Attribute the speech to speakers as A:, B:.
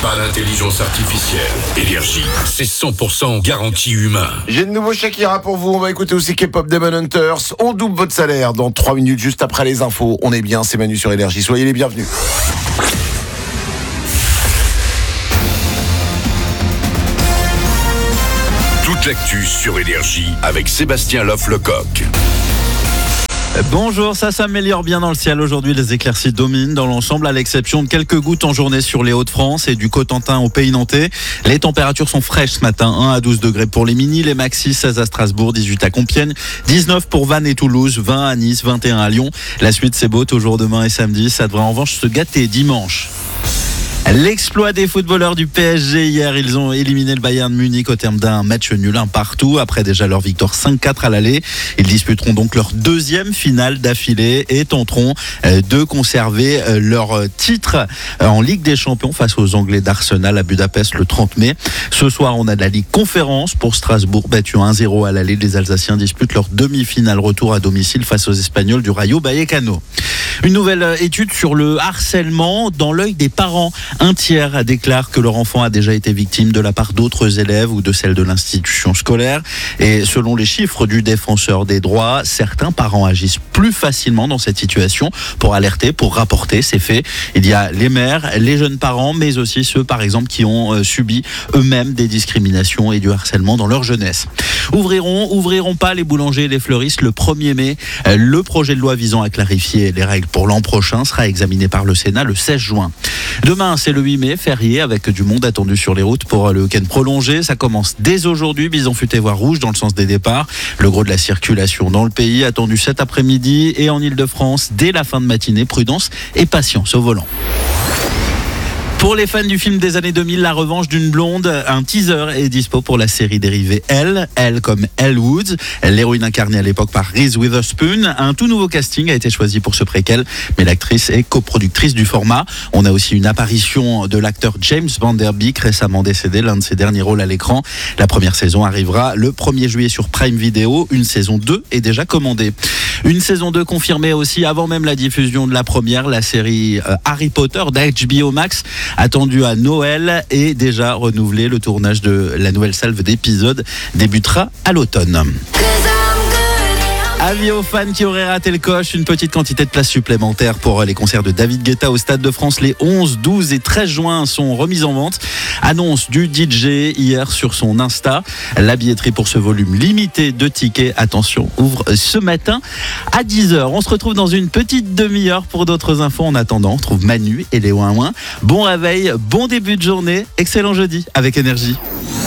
A: Pas d'intelligence artificielle. Énergie, c'est 100% garantie humain.
B: J'ai de nouveau Shakira pour vous. On va écouter aussi K-pop Demon Hunters. On double votre salaire dans 3 minutes juste après les infos. On est bien, c'est Manu sur Énergie. Soyez les bienvenus.
A: Toute l'actu sur Énergie avec Sébastien Loff-Lecoq.
C: Bonjour, ça s'améliore bien dans le ciel. Aujourd'hui, les éclaircies dominent dans l'ensemble, à l'exception de quelques gouttes en journée sur les Hauts-de-France et du Cotentin au Pays Nantais. Les températures sont fraîches ce matin, 1 à 12 degrés pour les minis, les maxis 16 à Strasbourg, 18 à Compiègne, 19 pour Vannes et Toulouse, 20 à Nice, 21 à Lyon. La suite, c'est beau, toujours demain et samedi. Ça devrait en revanche se gâter dimanche. L'exploit des footballeurs du PSG hier, ils ont éliminé le Bayern Munich au terme d'un match nul, un partout, après déjà leur victoire 5-4 à l'aller. Ils disputeront donc leur deuxième finale d'affilée et tenteront de conserver leur titre en Ligue des Champions face aux Anglais d'Arsenal à Budapest le 30 mai. Ce soir, on a de la Ligue Conférence pour Strasbourg, battu 1-0 à l'aller. Les Alsaciens disputent leur demi-finale retour à domicile face aux Espagnols du Rayo Vallecano. Une nouvelle étude sur le harcèlement dans l'œil des parents. Un tiers déclare que leur enfant a déjà été victime de la part d'autres élèves ou de celle de l'institution scolaire. Et selon les chiffres du défenseur des droits, certains parents agissent plus facilement dans cette situation pour alerter, pour rapporter ces faits. Il y a les mères, les jeunes parents, mais aussi ceux, par exemple, qui ont subi eux-mêmes des discriminations et du harcèlement dans leur jeunesse. Ouvriront pas les boulangers et les fleuristes le 1er mai. Le projet de loi visant à clarifier les règles pour l'an prochain sera examiné par le Sénat le 16 juin. Demain, c'est le 8 mai, férié, avec du monde attendu sur les routes pour le week-end prolongé. Ça commence dès aujourd'hui, bison futé voire rouge dans le sens des départs. Le gros de la circulation dans le pays attendu cet après-midi et en Ile-de-France dès la fin de matinée. Prudence et patience au volant. Pour les fans du film des années 2000, La Revanche d'une blonde, un teaser est dispo pour la série dérivée Elle comme Elle Woods, l'héroïne incarnée à l'époque par Reese Witherspoon. Un tout nouveau casting a été choisi pour ce préquel, mais l'actrice est coproductrice du format. On a aussi une apparition de l'acteur James Van Der Beek, récemment décédé, l'un de ses derniers rôles à l'écran. La première saison arrivera le 1er juillet sur Prime Video. Une saison 2 est déjà commandée. Une saison 2 confirmée aussi avant même la diffusion de la première, la série Harry Potter d'HBO Max, attendue à Noël et déjà renouvelée. Le tournage de la nouvelle salve d'épisodes débutera à l'automne. Avis aux fans qui auraient raté le coche, une petite quantité de places supplémentaires pour les concerts de David Guetta au Stade de France les 11, 12 et 13 juin sont remises en vente. Annonce du DJ hier sur son Insta. La billetterie pour ce volume limité de tickets, attention, ouvre ce matin à 10h. On se retrouve dans une petite demi-heure pour d'autres infos. En attendant, on trouve Manu et Léo Ouin. Bon réveil, bon début de journée, excellent jeudi avec Énergie.